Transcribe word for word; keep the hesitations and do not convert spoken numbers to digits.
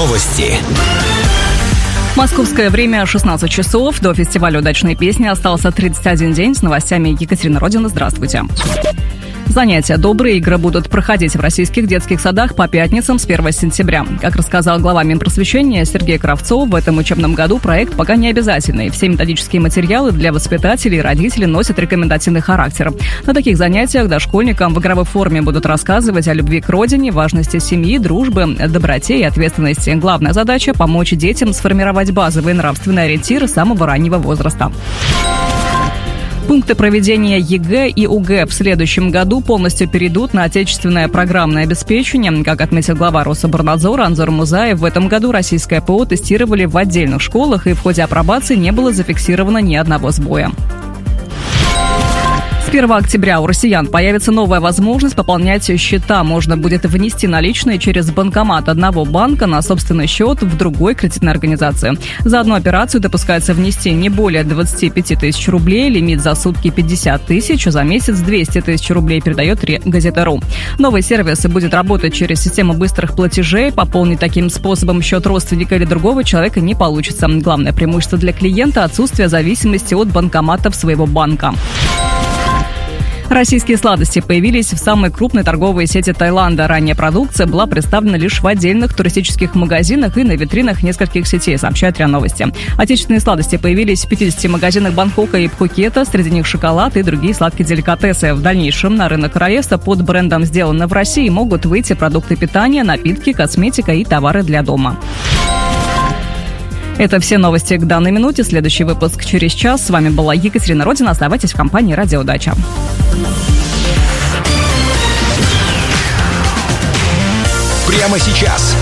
Новости. Московское время шестнадцать часов. До фестиваля «Удачные песни» остался тридцать один день. С новостями Екатерина Родина. Здравствуйте. Занятия «Добрые игры» будут проходить в российских детских садах по пятницам с первого сентября. Как рассказал глава Минпросвещения Сергей Кравцов, в этом учебном году проект пока не обязательный. Все методические материалы для воспитателей и родителей носят рекомендательный характер. На таких занятиях дошкольникам в игровой форме будут рассказывать о любви к родине, важности семьи, дружбы, доброте и ответственности. Главная задача – помочь детям сформировать базовые нравственные ориентиры с самого раннего возраста. Пункты проведения ЕГЭ и ОГЭ в следующем году полностью перейдут на отечественное программное обеспечение. Как отметил глава Рособорнадзора Анзор Музаев, в этом году российское ПО тестировали в отдельных школах, и в ходе апробации не было зафиксировано ни одного сбоя. С первого октября у россиян появится новая возможность пополнять счета. Можно будет внести наличные через банкомат одного банка на собственный счет в другой кредитной организации. За одну операцию допускается внести не более двадцать пять тысяч рублей, лимит за сутки пятьдесят тысяч, за месяц двести тысяч рублей, передает Газета.ру. Новый сервис будет работать через систему быстрых платежей. Пополнить таким способом счет родственника или другого человека не получится. Главное преимущество для клиента – отсутствие зависимости от банкоматов своего банка. Российские сладости появились в самой крупной торговой сети Таиланда. Ранее продукция была представлена лишь в отдельных туристических магазинах и на витринах нескольких сетей, сообщает РИА Новости. Отечественные сладости появились в пятидесяти магазинах Бангкока и Пхукета, среди них шоколад и другие сладкие деликатесы. В дальнейшем на рынок королевства под брендом «Сделано в России» могут выйти продукты питания, напитки, косметика и товары для дома. Это все новости к данной минуте. Следующий выпуск через час. С вами была Екатерина Родина. Оставайтесь в компании «Радио Удача». Прямо сейчас